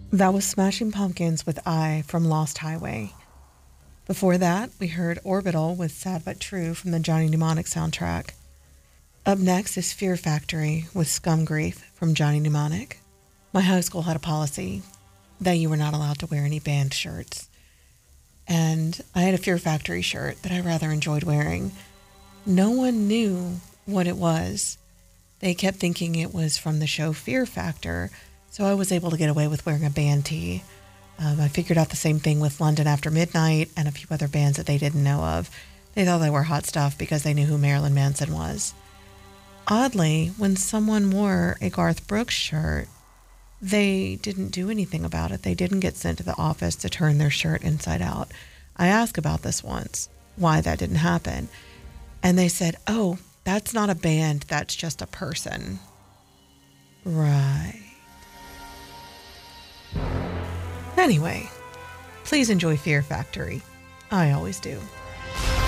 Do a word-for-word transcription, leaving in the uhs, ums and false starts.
That was Smashing Pumpkins with I from Lost Highway. Before that, we heard Orbital with Sad But True from the Johnny Mnemonic soundtrack. Up next is Fear Factory with Scum Grief from Johnny Mnemonic. My high school had a policy that you were not allowed to wear any band shirts. And I had a Fear Factory shirt that I rather enjoyed wearing. No one knew what it was. They kept thinking it was from the show Fear Factor, so I was able to get away with wearing a band tee. Um, I figured out the same thing with London After Midnight and a few other bands that they didn't know of. They thought they were hot stuff because they knew who Marilyn Manson was. Oddly, when someone wore a Garth Brooks shirt, they didn't do anything about it. They didn't get sent to the office to turn their shirt inside out. I asked about this once, why that didn't happen. And they said, oh, that's not a band, that's just a person. Right. Anyway, please enjoy Fear Factory. I always do.